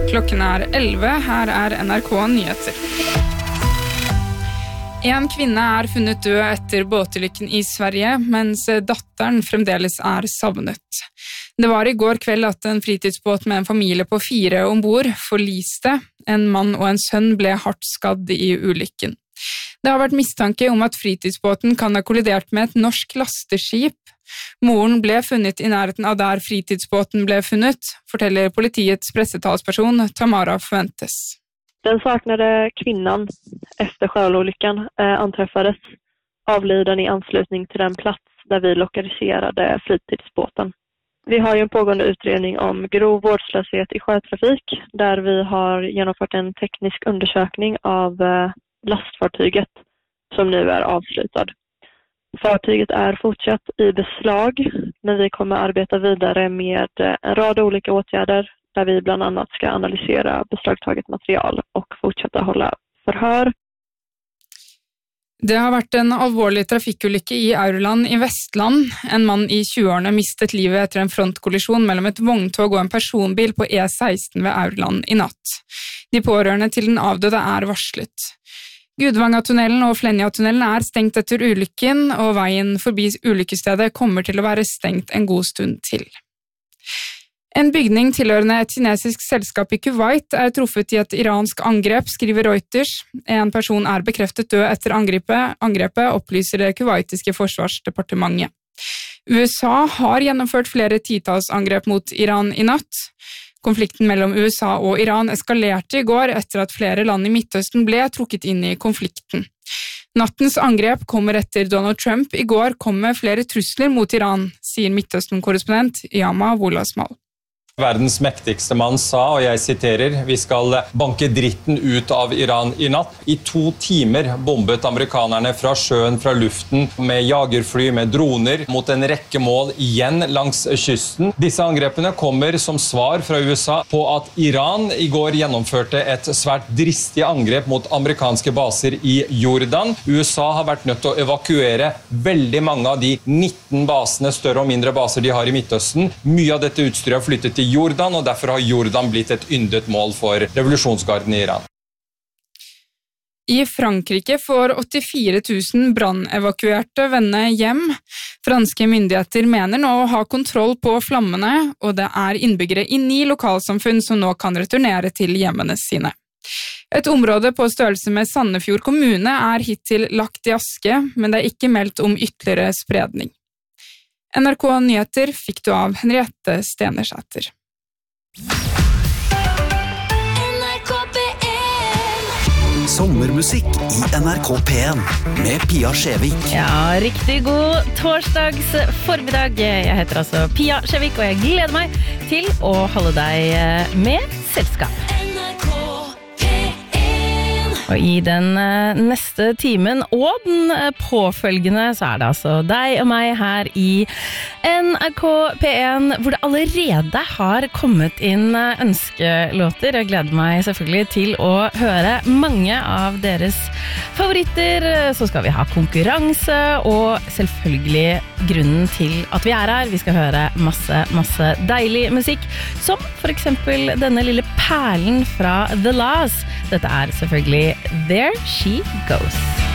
Klokken 11, her NRK Nyheter. En kvinne funnet død etter båtulykken I Sverige, mens datteren fremdeles savnet. Det var I går kveld at en fritidsbåt med en familie på 4 ombord forliste. En mann og en sønn ble hardt skadd I ulykken. Det har vært mistanke om at fritidsbåten kan ha kollidert med et norsk lasteskip. Moren ble funnet I nærheten av der fritidsbåten ble funnet, forteller politiets pressetalsperson Tamara Fuentes. Den saknade kvinnan efter sjöolyckan anträffades avliden I anslutning till den plats där vi lokaliserade fritidsbåten. Vi har ju en pågående utredning om grov vårdslöshet I sjötrafik där vi har genomfört en teknisk undersökning av lastfartyget som nu avslutad. Fartyget fortsatt I beslag, men vi kommer arbeta vidare med en rad olika åtgärder där vi bland annat ska analysera beslagtaget material och fortsätta hålla förhör. Det har vært en alvorlig trafikkulykke I Aurland I Vestland. En mann I 20-årene mistet livet etter en frontkollisjon mellom et vogntog og en personbil på E16 ved Aurland I natt. De pårørende til den avdøde varslet. Gudvangatunnelen og Flenjatunnelen stengt etter ulykken, og veien forbi ulykkestedet kommer til å være stengt en god stund til. En bygning tilhørende et kinesisk selskap I Kuwait truffet I et iransk angrep, skriver Reuters. En person bekreftet død etter angrepet, opplyser det kuwaitiske forsvarsdepartementet. USA har gjennomført flere titalls angrep mot Iran I natt. Konflikten mellom USA og Iran eskalerte I går etter at flere land I Midtøsten ble trukket inn I konflikten. Nattens angrep kommer etter Donald Trump I går kom med flere trusler mot Iran, sier Midtøsten-korrespondent Yama Wolasmal. Verdens mektigste mann sa, og jeg siterer, vi skal banke dritten ut av Iran I natt. I 2 timer bombet amerikanerne fra sjøen, fra luften, med jagerfly, med droner, mot en rekke mål igjen langs kysten. Disse angrepene kommer som svar fra USA på at Iran I går gjennomførte et svært dristig angrep mot amerikanske baser I Jordan. USA har vært nødt til å evakuere veldig mange av de 19 basene, større og mindre baser de har I Midtøsten. Mye av dette utstyret har flyttet til Jordan, og derfor har Jordan blitt et yndet mål for revolusjonsgarden I Iran. I Frankrike får 84 000 brannevakuerte vende hjem. Franske myndigheter mener nå å ha kontroll på flammene, og det innbyggere I 9 lokalsamfunn som nå kan returnere til hjemmene sine. Et område på størrelse med Sandefjord kommune hittil lagt I aske, men det ikke meldt om ytterligere spredning. NRK Nyheter fikk du av Henriette Stenersæter. Sommermusikk I NRK P1 med Pia Skjevik. Ja, riktig god torsdags formiddag. Jeg heter altså Pia Skjevik, og jeg gleder meg til å holde deg med selskap. Og I den neste timen og den påfølgende så det altså deg og meg her I NRK P1, hvor det allerede har kommet inn ønskelåter. Jeg gleder meg selvfølgelig til å høre mange av deres favoritter. Så skal vi ha konkurranse, og selvfølgelig grunnen til at vi her. Vi skal høre masse deilig musikk, som for eksempel denne lille perlen fra The Laws. Dette selvfølgelig There She Goes.